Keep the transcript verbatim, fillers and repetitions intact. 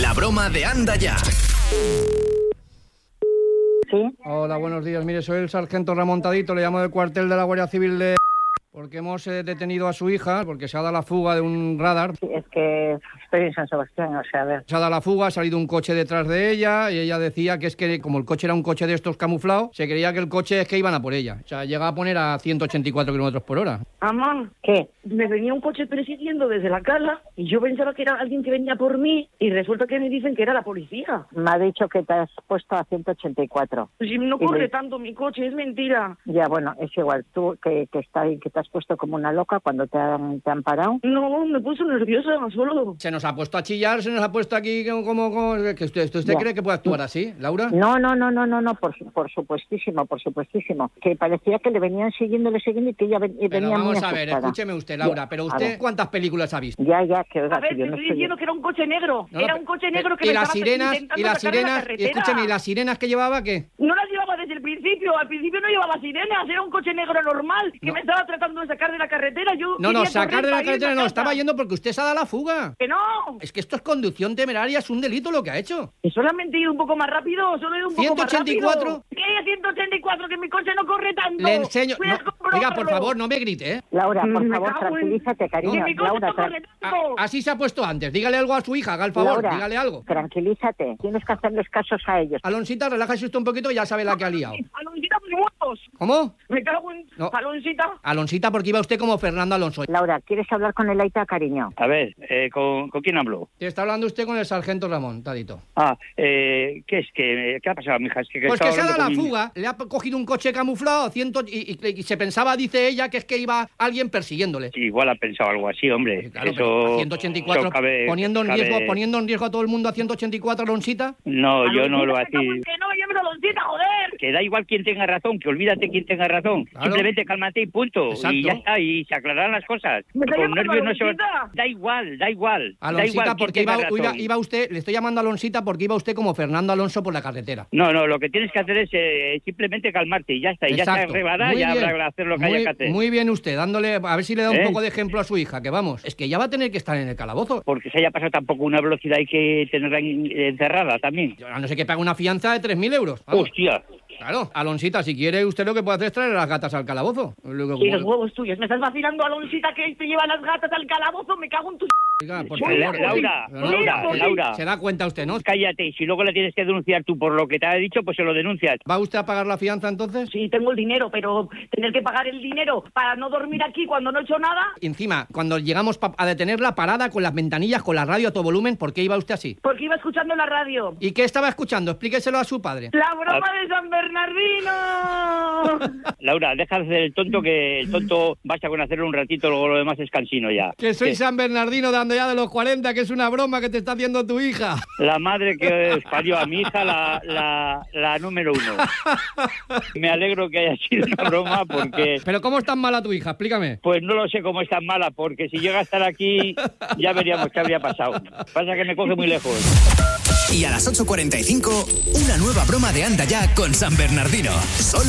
La broma de Anda Ya. Sí. Hola, buenos días. Mire, soy el sargento Ramón Tadito, le llamo del cuartel de la Guardia Civil de... Porque hemos eh, detenido a su hija, porque se ha dado la fuga de un radar. Sí, es que estoy en San Sebastián, o sea, a ver. Se ha dado la fuga, ha salido un coche detrás de ella y ella decía que es que como el coche era un coche de estos camuflados, se creía que el coche es que iban a por ella. O sea, llega a poner a ciento ochenta y cuatro kilómetros por hora. Mamá, ¿Qué? me venía un coche persiguiendo desde la cala y yo pensaba que era alguien que venía por mí y resulta que me dicen que era la policía. Me ha dicho que te has puesto a ciento ochenta y cuatro. Si no Y corre le- tanto mi coche, es mentira. Ya, bueno, es igual. Tú que, que, está, que te has puesto como una loca cuando te han, te han parado. No, me puso nerviosa solo. Se nos ha puesto a chillar, se nos ha puesto aquí como... como, como- que ¿Usted, usted, usted Ya. cree que puede actuar así, Laura? No, no, no, no, no, no, por, su- por supuestísimo, por supuestísimo. Que parecía que le venían siguiendo, le siguiendo y que ella ven- y Pero venía muy vamos a ver, asustada. escúcheme usted, Laura, Ya, pero a usted, ver. ¿cuántas películas ha visto? Ya, ya, que oiga, A ver, que te yo no estoy estoy... diciendo que era un coche negro. No, no, era pero- un coche negro que y me las estaba sirenas intentando y las sacar de la sirenas, carretera. escúcheme, ¿y las sirenas que llevaba qué? No las llevaba desde el principio. Al principio no llevaba sirenas. Era un coche negro normal que No. me estaba tratando de sacar de la carretera. Yo No, no, quería sacar correr de la para irme carretera a no, casa. estaba yendo porque usted se ha dado la fuga. ¡Que no! Es que esto es conducción temeraria, es un delito lo que ha hecho. ¿Que solamente he ido un poco más rápido? ¿Solo he ido un poco más rápido? ciento ochenta y cuatro. ¿Qué ciento ochenta y cuatro? Que mi coche no corre tanto. Le enseño... Voy a no, comprobarlo. oiga, por favor, no me grite, ¿eh? Laura, por Me favor, cago en- tranquilízate, cariño. Que mi coche Laura, no corre tra- A- tanto. así se ha puesto antes. Dígale algo a su hija, haga el favor, Laura, dígale algo. tranquilízate. Tienes que hacerles casos a ellos. Alonsita, relájese usted un poquito y ya sabe la que ha liado. Aloncita, mis huevos. ¿Cómo? Me cago en... No. Aloncita. Alonsita, porque iba usted como Fernando Alonso. Laura, ¿quieres hablar con el Aita, cariño? A ver, eh, ¿con, ¿con quién hablo? Te está hablando usted con el sargento Ramón, Tadito. Ah, eh, ¿qué es? que ¿Qué ha pasado, mija? Es que, que Pues que estaba se ha dado la hablando con mi- fuga, le ha cogido un coche camuflado ciento, y, y- y se pensaba, dice ella, que es que iba alguien persiguiéndole. Sí, igual ha pensado algo así, hombre. Claro, eso, pero a ciento ochenta y cuatro, eso cabe- poniendo, en cabe- riesgo, poniendo en riesgo a todo el mundo a ciento ochenta y cuatro, Alonsita. No, yo no lo voy a Aloncita, me cago en decir. Que no, llévame Aloncita, joder. Que da igual quien tenga razón, que olvídate quien tenga razón. Claro. Simplemente cálmate y punto. Exacto. Y ya está, y se aclararán las cosas. ¿Me está Con llamando nervios no se va- Aloncita? Da igual, da igual. da Alonsita, igual quien porque tenga iba, iba, razón. iba usted, le estoy llamando a Alonsita porque iba usted como Fernando Alonso por la carretera. No, no, lo que tienes que hacer es eh, simplemente calmarte y ya está. Y ya está Exacto. arreglada, Muy ya bien. habrá que hacer lo que muy, haya que hacer. muy bien usted, dándole, a ver si le da un ¿Eh? poco de ejemplo a su hija, que vamos, es que ya va a tener que estar en el calabozo. Porque se haya pasado tampoco una velocidad hay que tenerla en- encerrada también. A no ser que pague una fianza de tres mil euros. Vamos. Hostia. Claro, Alonsita, si quiere usted lo que puede hacer es traer a las gatas al calabozo. Luego- Y los huevos tuyos. ¿Me estás vacilando, Aloncita, que te llevan las gatas al calabozo? Me cago en tu... Oiga, por Mira, favor. Laura, Pero no, Laura, se- Laura. Se da cuenta usted, ¿no? Cállate, y si luego le tienes que denunciar tú por lo que te ha dicho, pues se lo denuncias. ¿Va usted a pagar la fianza entonces? Sí, tengo el dinero, pero tener que pagar el dinero para no dormir aquí cuando no he hecho nada... Y encima, cuando llegamos pa- a detenerla parada con las ventanillas, con la radio a todo volumen, ¿por qué iba usted así? Porque iba escuchando la radio. ¿Y qué estaba escuchando? Explíqueselo a su padre. ¡La broma de San Bernardino! Laura, deja de hacer el tonto, que el tonto basta con hacerlo un ratito, luego lo demás es cansino ya. Que soy Sí. San Bernardino dando ya de los cuarenta, que es una broma que te está haciendo tu hija. La madre que os parió a mi hija, la, la, la número uno. Me alegro que haya sido una broma porque... Pero ¿cómo es tan mala tu hija? Explícame. Pues no lo sé cómo es tan mala, porque si llega a estar aquí ya veríamos qué habría pasado. Pasa que me coge muy lejos. Y a las ocho cuarenta y cinco, una nueva broma de Anda Ya con San Bernardino. Solo